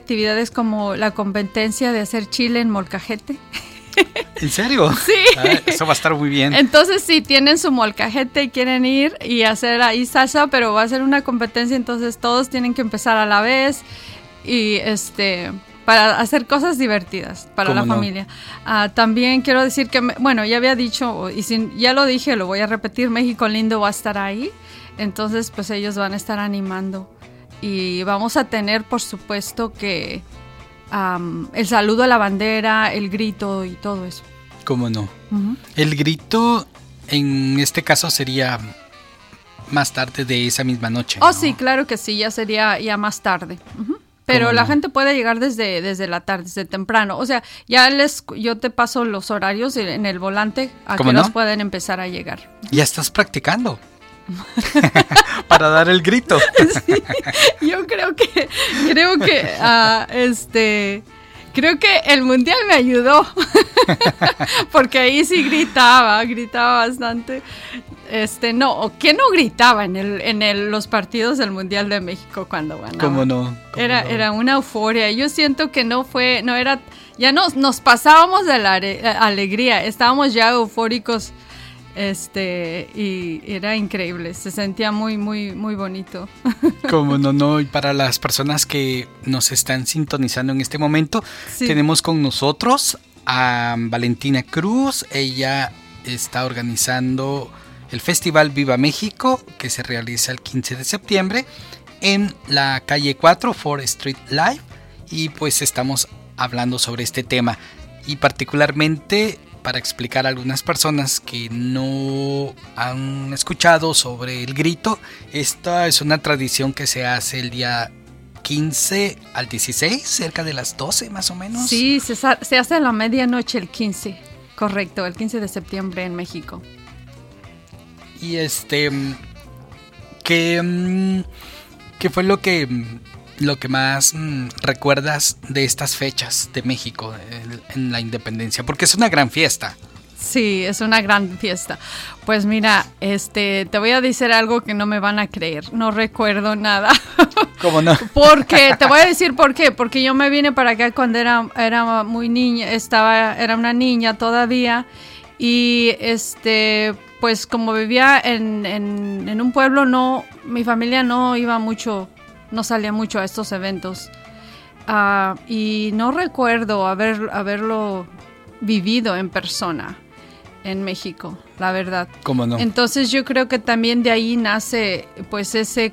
actividades como la competencia de hacer chile en molcajete. ¿En serio? Sí. Eso va a estar muy bien. Entonces, si tienen su molcajete y quieren ir y hacer ahí salsa, pero va a ser una competencia, entonces todos tienen que empezar a la vez y para hacer cosas divertidas para la familia. También quiero decir que, ya había dicho, y ya lo dije, lo voy a repetir, México Lindo va a estar ahí, entonces pues ellos van a estar animando y vamos a tener, por supuesto, que el saludo a la bandera, el grito y todo eso. ¿Cómo no? Uh-huh. El grito, en este caso, sería más tarde de esa misma noche, ¿no? Sí, claro que sí, ya sería ya más tarde. Uh-huh. Pero la gente puede llegar desde la tarde, desde temprano. O sea, yo te paso los horarios en el volante a que nos pueden empezar a llegar. Ya estás practicando. Para dar el grito. Sí, yo creo que el mundial me ayudó. Porque ahí sí gritaba bastante. ¿Quién no gritaba en los partidos del Mundial de México cuando ganaba? ¿Cómo no? Era una euforia. Yo siento que ya nos pasábamos de la alegría, estábamos ya eufóricos. Y era increíble, se sentía muy, muy, muy bonito. Como no, y para las personas que nos están sintonizando en este momento, tenemos con nosotros a Valentina Cruz. Ella está organizando el Festival Viva México, que se realiza el 15 de septiembre en la calle 4, 4th Street Live, y pues estamos hablando sobre este tema, y particularmente para explicar a algunas personas que no han escuchado sobre el grito. Esta es una tradición que se hace el día 15 al 16, cerca de las 12 más o menos. Sí, se hace a la medianoche el 15, correcto, el 15 de septiembre en México. Y ¿qué fue lo que más recuerdas de estas fechas de México en la independencia? Porque es una gran fiesta. Sí, es una gran fiesta. Pues mira, te voy a decir algo que no me van a creer. No recuerdo nada. ¿Cómo no? Porque te voy a decir por qué. Porque yo me vine para acá cuando era muy niña, era una niña todavía. Y pues como vivía en un pueblo, mi familia no iba mucho. No salía mucho a estos eventos y no recuerdo haberlo vivido en persona en México, la verdad. ¿Cómo no? Entonces yo creo que también de ahí nace pues esa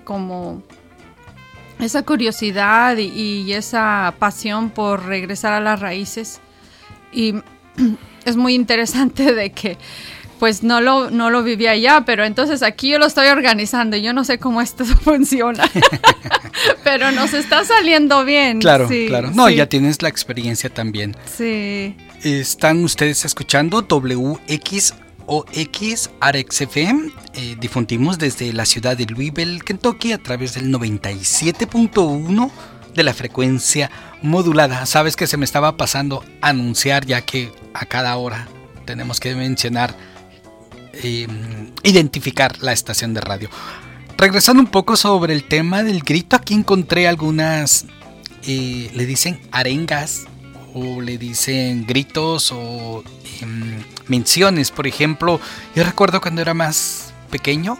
curiosidad y esa pasión por regresar a las raíces, y es muy interesante de que pues no lo viví allá, pero entonces aquí yo lo estoy organizando. Yo no sé cómo esto funciona, pero nos está saliendo bien. Claro, sí, claro. No, sí. Ya tienes la experiencia también. Sí. Están ustedes escuchando WXOX Arex FM. Difundimos desde la ciudad de Louisville, Kentucky, a través del 97.1 de la frecuencia modulada. Sabes que se me estaba pasando anunciar, ya que a cada hora tenemos que mencionar, identificar la estación de radio. Regresando un poco sobre el tema del grito, aquí encontré algunas, le dicen arengas o le dicen gritos o menciones. Por ejemplo, yo recuerdo cuando era más pequeño,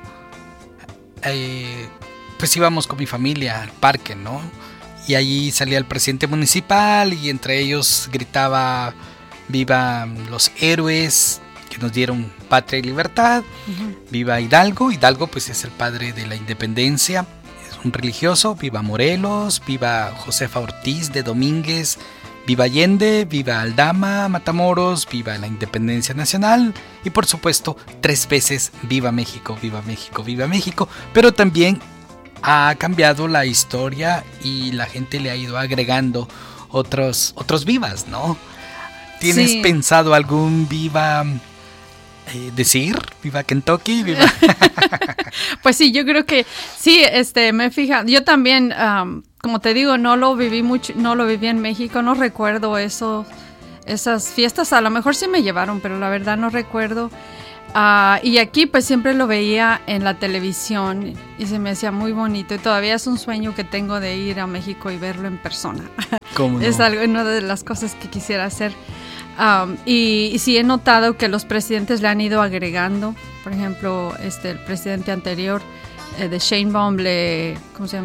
pues íbamos con mi familia al parque, ¿no? Y allí salía el presidente municipal y entre ellos gritaba: viva los héroes que nos dieron patria y libertad. Uh-huh. Viva Hidalgo. Hidalgo pues es el padre de la independencia, es un religioso. Viva Morelos, viva Josefa Ortiz de Domínguez, viva Allende, viva Aldama, Matamoros, viva la independencia nacional. Y por supuesto 3 veces viva México, viva México, viva México. Pero también ha cambiado la historia y la gente le ha ido agregando otros vivas, ¿no? ¿Tienes pensado algún viva decir? ¿Viva Kentucky? ¿Viva? Pues sí, yo creo que sí, me fija. Yo también, como te digo, no lo viví mucho, no lo viví en México, no recuerdo esas fiestas. A lo mejor sí me llevaron, pero la verdad no recuerdo. Y aquí pues siempre lo veía en la televisión y se me hacía muy bonito y todavía es un sueño que tengo de ir a México y verlo en persona. ¿Cómo no? Es algo, una de las cosas que quisiera hacer. Y sí he notado que los presidentes le han ido agregando. Por ejemplo, el presidente anterior de Sheinbaum, ¿cómo se llama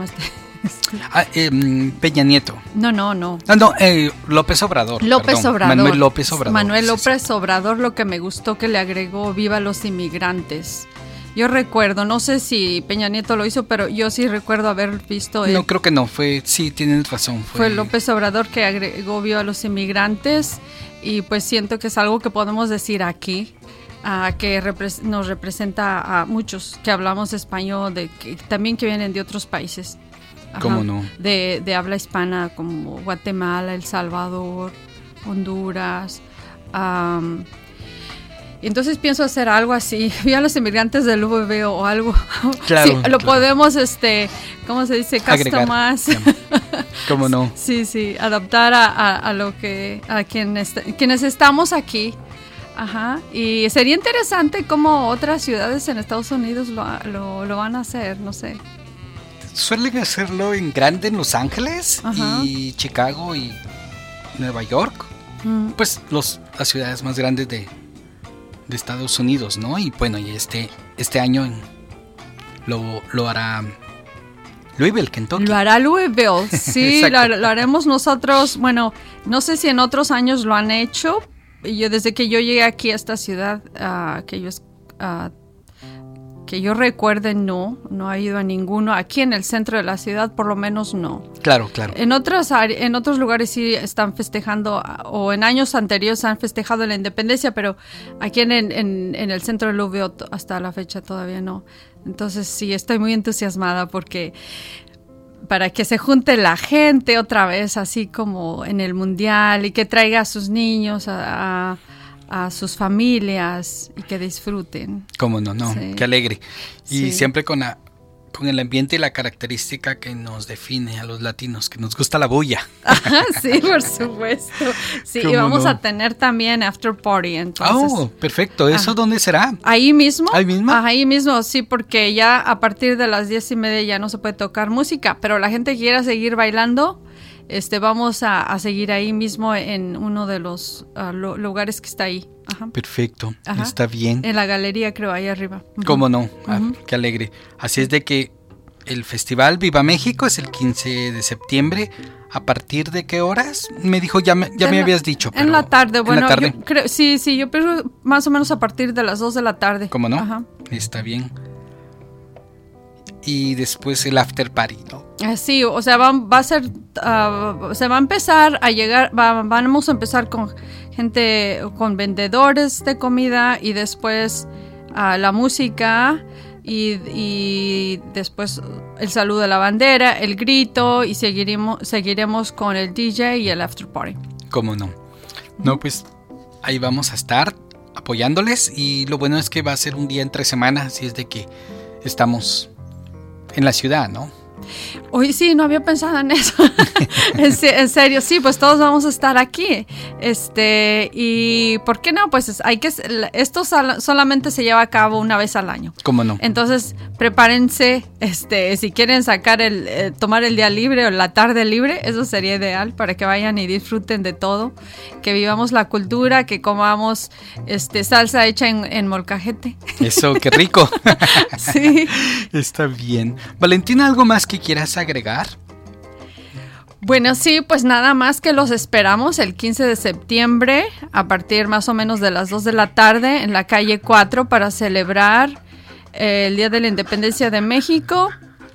Peña Nieto. No. López Obrador. Manuel López Obrador. Lo que me gustó que le agregó Viva los Inmigrantes. Yo recuerdo, no sé si Peña Nieto lo hizo, pero yo sí recuerdo haber visto... No, creo que no, sí, tienes razón. Fue López Obrador que agregó Viva los Inmigrantes y pues siento que es algo que podemos decir aquí, que nos representa a muchos que hablamos español, también que vienen de otros países. ¿Cómo no? De habla hispana como Guatemala, El Salvador, Honduras. Entonces pienso hacer algo así. Vi a los inmigrantes del UVB o algo. Claro. Sí, lo podemos, ¿cómo se dice? Customize. ¿Cómo no? Sí, adaptar a quienes estamos aquí. Ajá. Y sería interesante cómo otras ciudades en Estados Unidos lo van a hacer, no sé. Suelen hacerlo en grande en Los Ángeles. Ajá. Y Chicago y Nueva York. Pues las ciudades más grandes de Estados Unidos, ¿no? Y bueno, y este año lo hará Louisville, Kentucky. Lo hará Louisville, sí, lo haremos nosotros. Bueno, no sé si en otros años lo han hecho. Desde que yo llegué aquí a esta ciudad, que yo recuerde, no ha ido a ninguno. Aquí en el centro de la ciudad, por lo menos, no. Claro. En otros lugares sí están festejando, o en años anteriores han festejado la independencia, pero aquí en el centro de Louisville hasta la fecha todavía no. Entonces sí, estoy muy entusiasmada porque para que se junte la gente otra vez, así como en el mundial, y que traiga a sus niños, a sus familias y que disfruten. Cómo no, sí. Qué alegre. Y sí. Siempre con el ambiente y la característica que nos define a los latinos, que nos gusta la bulla. Sí, por supuesto. Sí, y vamos a tener también after party, entonces. Perfecto. ¿Eso dónde será? ¿Ahí mismo? ¿Ahí mismo? Ahí mismo, sí, porque ya a partir de las 10:30 ya no se puede tocar música, pero la gente que quiera seguir bailando, vamos a seguir ahí mismo en uno de los lugares que está ahí. Ajá. Perfecto, Ajá. Está bien. En la galería, creo, ahí arriba. ¿Cómo no? Qué alegre. Así es de que el festival Viva México es el 15 de septiembre. ¿A partir de qué horas? Me dijo, ya me habías dicho. Pero en la tarde, bueno, en la tarde. Yo creo, sí, yo pienso más o menos a partir de las 2 de la tarde. ¿Cómo no? Ajá. Está bien. Y después el after party, ¿no? Sí, o sea, va a ser, se va a empezar a llegar, vamos a empezar con gente, con vendedores de comida y después la música y después el saludo de la bandera, el grito y seguiremos con el DJ y el after party. ¿Cómo no? No, pues ahí vamos a estar apoyándoles y lo bueno es que va a ser un día entre semana, así es de que estamos en la ciudad, ¿no? Hoy sí, no había pensado en eso. En serio, sí, pues todos vamos a estar aquí. Y ¿por qué no? Pues esto solamente se lleva a cabo una vez al año. ¿Cómo no? Entonces, prepárense, si quieren tomar el día libre o la tarde libre, eso sería ideal para que vayan y disfruten de todo, que vivamos la cultura, que comamos salsa hecha en molcajete. Eso, qué rico. Sí. Está bien. Valentina, ¿algo más que quieras agregar? Bueno, sí, pues nada más que los esperamos el 15 de septiembre a partir más o menos de las 2 de la tarde en la calle 4 para celebrar el Día de la Independencia de México.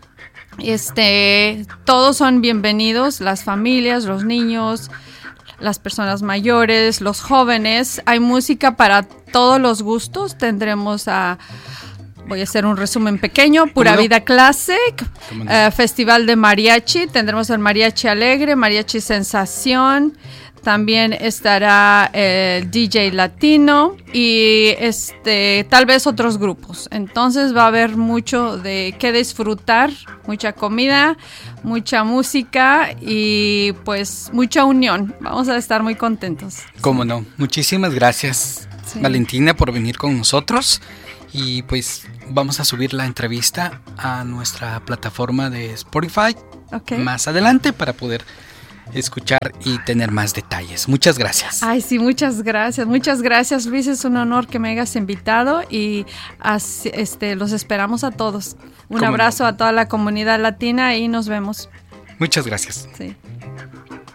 Todos son bienvenidos, las familias, los niños, las personas mayores, los jóvenes. Hay música para todos los gustos. Tendremos voy a hacer un resumen pequeño. Pura Vida Classic, Festival de Mariachi, tendremos el Mariachi Alegre, Mariachi Sensación, también estará el DJ Latino y tal vez otros grupos. Entonces va a haber mucho de qué disfrutar, mucha comida, mucha música y pues mucha unión. Vamos a estar muy contentos. ¿Cómo no? Muchísimas gracias. Sí. Valentina, por venir con nosotros. Y pues vamos a subir la entrevista a nuestra plataforma de Spotify más adelante para poder escuchar y tener más detalles. Muchas gracias. Ay, sí, muchas gracias. Muchas gracias, Luis. Es un honor que me hayas invitado y los esperamos a todos. Un abrazo a toda la comunidad latina y nos vemos. Muchas gracias. Sí.